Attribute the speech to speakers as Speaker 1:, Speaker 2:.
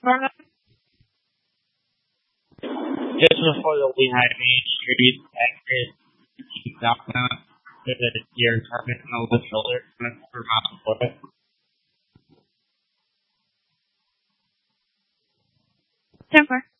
Speaker 1: Just before the behind me, street exit, keep down to the deer target on the shoulder, for mountain foot.
Speaker 2: Ten four.